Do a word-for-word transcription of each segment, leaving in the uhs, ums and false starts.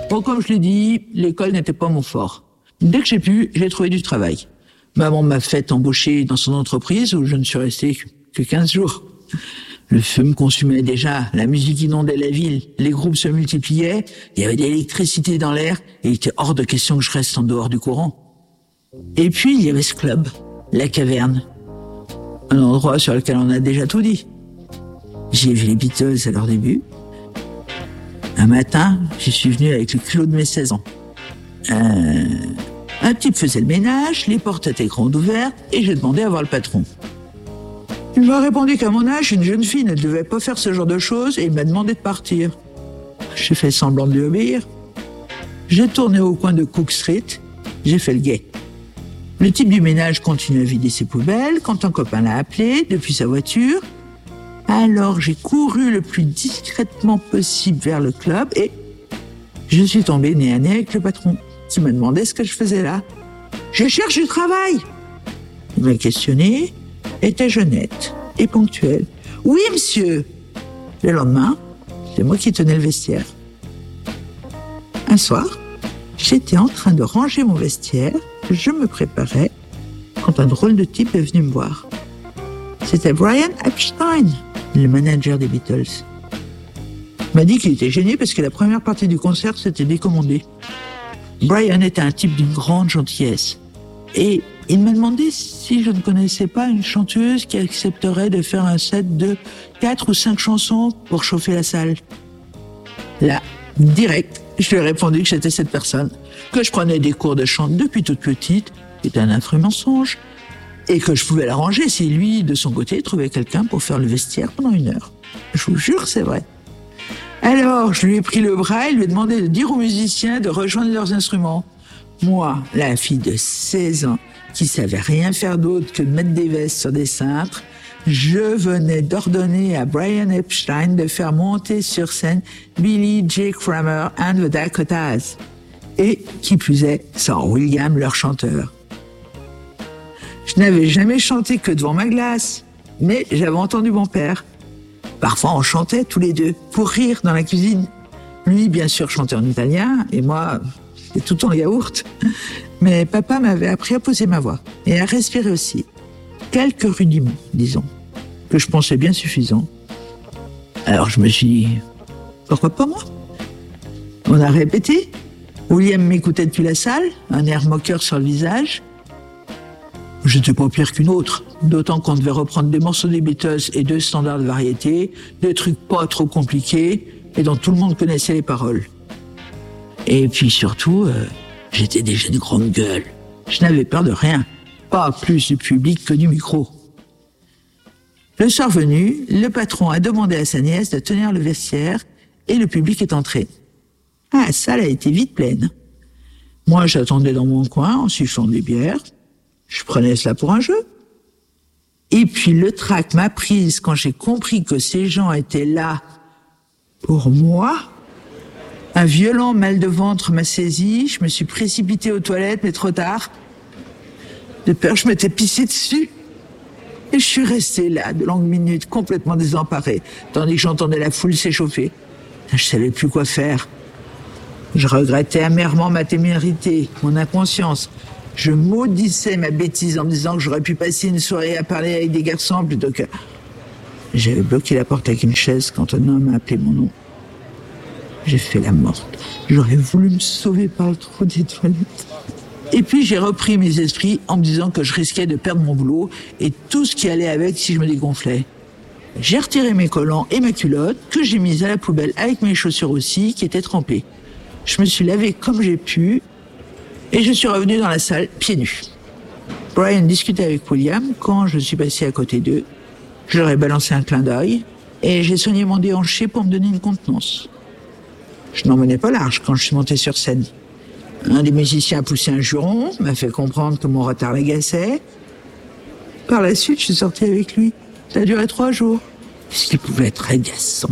Bon, comme je l'ai dit, l'école n'était pas mon fort. Dès que j'ai pu, j'ai trouvé du travail. Maman m'a fait embaucher dans son entreprise où je ne suis resté que quinze jours. Le feu me consumait déjà, la musique inondait la ville, les groupes se multipliaient, il y avait de l'électricité dans l'air et il était hors de question que je reste en dehors du courant. Et puis il y avait ce club, la Caverne, un endroit sur lequel on a déjà tout dit. J'y ai vu les Beatles à leur début. Un matin, j'y suis venu avec le culot de mes seize ans. Euh, un type faisait le ménage, les portes étaient grandes ouvertes et j'ai demandé à voir le patron. Il m'a répondu qu'à mon âge, une jeune fille ne devait pas faire ce genre de choses et il m'a demandé de partir. J'ai fait semblant de lui obéir. J'ai tourné au coin de Cook Street, j'ai fait le guet. Le type du ménage continue à vider ses poubelles quand un copain l'a appelé depuis sa voiture. Alors j'ai couru le plus discrètement possible vers le club et je suis tombé nez à nez avec le patron qui m'a demandé ce que je faisais là. « Je cherche du travail !» Il m'a questionné. Étais-je honnête et ponctuel? Oui, monsieur. Le lendemain, c'est moi qui tenais le vestiaire. Un soir, j'étais en train de ranger mon vestiaire, je me préparais, quand un drôle de type est venu me voir. C'était Brian Epstein, le manager des Beatles. Il m'a dit qu'il était gêné parce que la première partie du concert s'était décommandée. Brian était un type d'une grande gentillesse. Et il m'a demandé si je ne connaissais pas une chanteuse qui accepterait de faire un set de quatre ou cinq chansons pour chauffer la salle. Là, direct, je lui ai répondu que j'étais cette personne, que je prenais des cours de chant depuis toute petite, qui était un affreux mensonge, et que je pouvais l'arranger si lui, de son côté, trouvait quelqu'un pour faire le vestiaire pendant une heure. Je vous jure, c'est vrai. Alors, je lui ai pris le bras et lui ai demandé de dire aux musiciens de rejoindre leurs instruments. Moi, la fille de seize ans, qui savait rien faire d'autre que de mettre des vestes sur des cintres, je venais d'ordonner à Brian Epstein de faire monter sur scène Billy J. Kramer and the Dakotas. Et, qui plus est, Sir William, leur chanteur. Je n'avais jamais chanté que devant ma glace, mais j'avais entendu mon père. Parfois, on chantait tous les deux, pour rire dans la cuisine. Lui, bien sûr, chantait en italien, et moi, c'était tout en yaourt. Mais papa m'avait appris à poser ma voix, et à respirer aussi. Quelques rudiments, disons, que je pensais bien suffisants. Alors je me suis dit, pourquoi pas moi? On a répété. William m'écoutait depuis la salle, un air moqueur sur le visage. J'étais pas pire qu'une autre, d'autant qu'on devait reprendre des morceaux des Beatles et deux standards de variété, des trucs pas trop compliqués, et dont tout le monde connaissait les paroles. Et puis surtout, euh, j'étais déjà une grande gueule. Je n'avais peur de rien, pas plus du public que du micro. Le soir venu, le patron a demandé à sa nièce de tenir le vestiaire, et le public est entré. Ah, la salle a été vite pleine. Moi, j'attendais dans mon coin, en sifflant des bières. Je prenais cela pour un jeu. Et puis le trac m'a prise quand j'ai compris que ces gens étaient là pour moi. Un violent mal de ventre m'a saisi, je me suis précipitée aux toilettes, mais trop tard. De peur, je m'étais pissée dessus. Et je suis restée là, de longues minutes, complètement désemparée, tandis que j'entendais la foule s'échauffer. Je savais plus quoi faire. Je regrettais amèrement ma témérité, mon inconscience. Je maudissais ma bêtise en me disant que j'aurais pu passer une soirée à parler avec des garçons plutôt que... J'avais bloqué la porte avec une chaise quand un homme a appelé mon nom. J'ai fait la morte. J'aurais voulu me sauver par le trou des toilettes. Et puis j'ai repris mes esprits en me disant que je risquais de perdre mon boulot et tout ce qui allait avec si je me dégonflais. J'ai retiré mes collants et ma culotte que j'ai mise à la poubelle avec mes chaussures aussi qui étaient trempées. Je me suis lavé comme j'ai pu et je suis revenu dans la salle pieds nus. Brian discutait avec William quand je suis passé à côté d'eux. Je leur ai balancé un clin d'œil et j'ai soigné mon déhanché pour me donner une contenance. Je n'en menais pas large quand je suis monté sur scène. Un des musiciens a poussé un juron, m'a fait comprendre que mon retard l'agaçait. Par la suite, je suis sorti avec lui. Ça a duré trois jours. Ce qui pouvait être agaçant.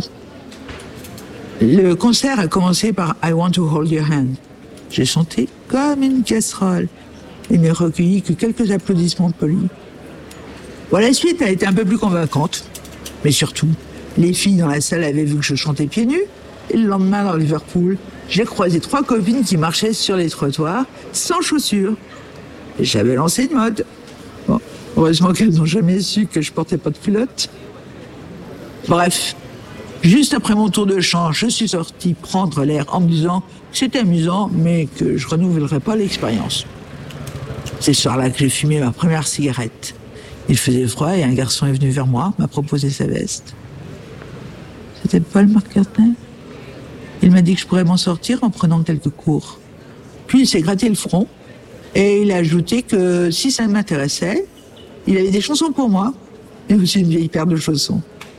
Le concert a commencé par I Want to Hold Your Hand. J'ai chanté comme une casserole. Il n'a recueilli que quelques applaudissements polis. Bon, la suite a été un peu plus convaincante. Mais surtout, les filles dans la salle avaient vu que je chantais pieds nus. Et le lendemain, dans Liverpool, j'ai croisé trois copines qui marchaient sur les trottoirs sans chaussures. Et j'avais lancé une mode. Bon, heureusement qu'elles n'ont jamais su que je portais pas de culotte. Bref, juste après mon tour de champ, je suis sorti prendre l'air en me disant que c'était amusant, mais que je renouvellerais pas l'expérience. C'est ce soir-là que j'ai fumé ma première cigarette. Il faisait froid et un garçon est venu vers moi, m'a proposé sa veste. C'était Paul McCartney. Il m'a dit que je pourrais m'en sortir en prenant quelques cours. Puis il s'est gratté le front et il a ajouté que si ça m'intéressait, il avait des chansons pour moi et aussi une vieille paire de chaussons.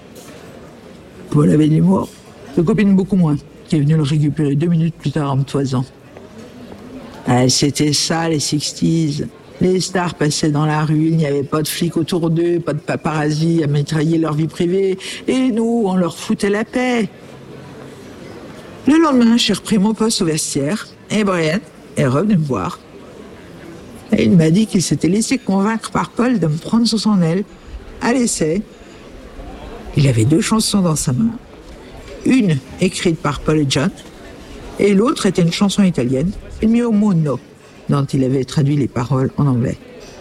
Paul avait de l'humour, de copine beaucoup moins, qui est venue le récupérer deux minutes plus tard en me toisant. Ah, c'était ça les sixties. Les stars passaient dans la rue, il n'y avait pas de flics autour d'eux, pas de paparazzi à mitrailler leur vie privée, et nous, on leur foutait la paix. Le lendemain, j'ai repris mon poste au vestiaire, et Brian est revenu me voir. Et il m'a dit qu'il s'était laissé convaincre par Paul de me prendre sous son aile, à l'essai. Il avait deux chansons dans sa main. Une écrite par Paul et John, et l'autre était une chanson italienne, Il mio mondo, dont il avait traduit les paroles en anglais.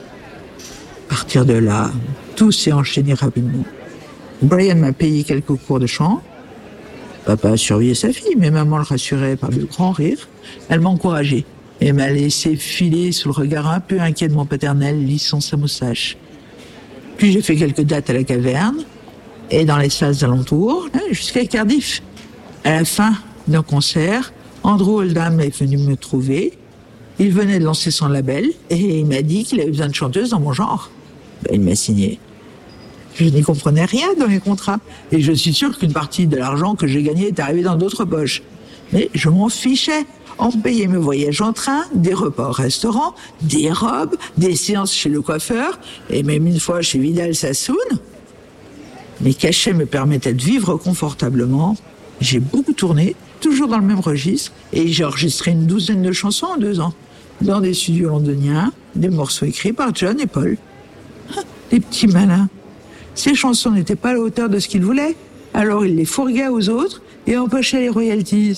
À partir de là, tout s'est enchaîné rapidement. Brian m'a payé quelques cours de chant. Papa a surveillé sa fille, mais maman le rassurait par de grands rires. Elle m'a encouragé et m'a laissé filer sous le regard un peu inquiet de mon paternel, lissant sa moustache. Puis j'ai fait quelques dates à la Caverne et dans les salles alentours, jusqu'à Cardiff. À la fin d'un concert, Andrew Oldham est venu me trouver. Il venait de lancer son label et il m'a dit qu'il avait besoin de chanteuses dans mon genre. Ben, il m'a signé. Je n'y comprenais rien dans les contrats. Et je suis sûr qu'une partie de l'argent que j'ai gagné est arrivée dans d'autres poches. Mais je m'en fichais. On me payait mes voyages en train, des repas au restaurant, des robes, des séances chez le coiffeur, et même une fois chez Vidal Sassoon. Mes cachets me permettaient de vivre confortablement. J'ai beaucoup tourné, toujours dans le même registre, et j'ai enregistré une douzaine de chansons en deux ans. Dans des studios londoniens, des morceaux écrits par John et Paul. Ah, les petits malins. Ces chansons n'étaient pas à la hauteur de ce qu'ils voulaient, alors ils les fourguaient aux autres et empochaient les royalties.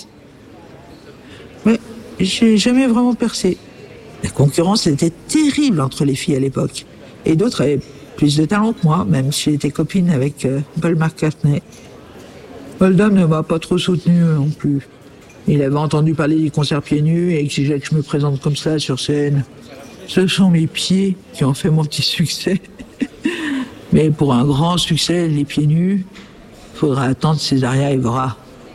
Mais j'ai jamais vraiment percé. La concurrence était terrible entre les filles à l'époque. Et d'autres avaient plus de talent que moi, même si j'étais copine avec euh, Paul McCartney. Oldham ne m'a pas trop soutenu non plus. Il avait entendu parler des concerts pieds nus et exigeait que je me présente comme ça sur scène. Ce sont mes pieds qui ont fait mon petit succès. Mais pour un grand succès, les pieds nus, il faudra attendre Césaria Evora.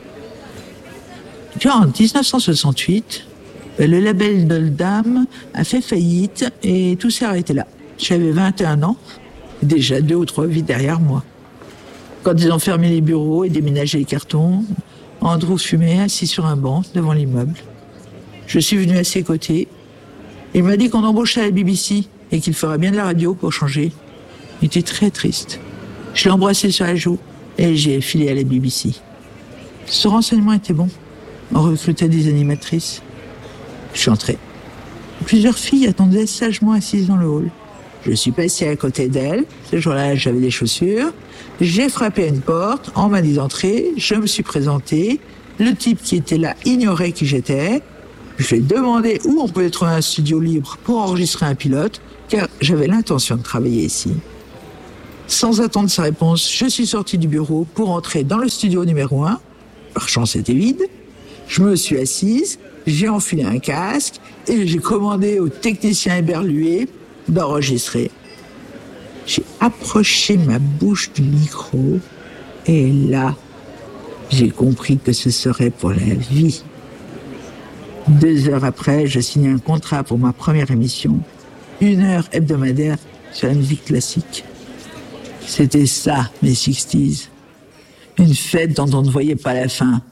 Puis en dix-neuf cent soixante-huit, le label d'Oldham a fait faillite et tout s'est arrêté là. J'avais vingt et un ans, déjà deux ou trois vies derrière moi. Quand ils ont fermé les bureaux et déménagé les cartons, Andrew fumait assis sur un banc devant l'immeuble. Je suis venu à ses côtés. Il m'a dit qu'on embauchait à la B B C et qu'il ferait bien de la radio pour changer. Il était très triste. Je l'ai embrassé sur la joue et j'ai filé à la B B C. Ce renseignement était bon. On recrutait des animatrices. Je suis entré. Plusieurs filles attendaient sagement assises dans le hall. Je suis passé à côté d'elles. Ce jour-là, j'avais des chaussures. J'ai frappé à une porte. On m'a dit d'entrer. Je me suis présenté. Le type qui était là ignorait qui j'étais. Je lui ai demandé où on pouvait trouver un studio libre pour enregistrer un pilote, car j'avais l'intention de travailler ici. Sans attendre sa réponse, je suis sorti du bureau pour entrer dans le studio numéro un. Par chance, c'était vide. Je me suis assise, j'ai enfilé un casque et j'ai commandé au technicien éberlué d'enregistrer. J'ai approché ma bouche du micro et là, j'ai compris que ce serait pour la vie. Deux heures après, je signais un contrat pour ma première émission, une heure hebdomadaire sur la musique classique. C'était ça, mes sixties. Une fête dont on ne voyait pas la fin.